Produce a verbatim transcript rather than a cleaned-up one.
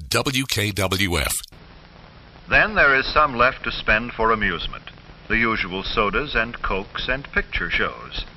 W K W F. Then there is some left to spend for amusement, the usual sodas and cokes and picture shows.